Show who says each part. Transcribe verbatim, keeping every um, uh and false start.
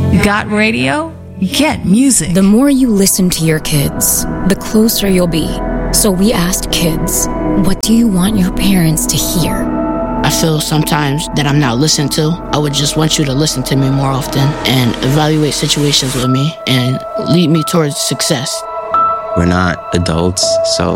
Speaker 1: Got radio? Get music.
Speaker 2: The more you listen to your kids, the closer you'll be. So we asked kids, what do you want your parents to hear?
Speaker 3: I feel sometimes that I'm not listened to. I would just want you to listen to me more often and evaluate situations with me and lead me towards success.
Speaker 4: We're not adults, so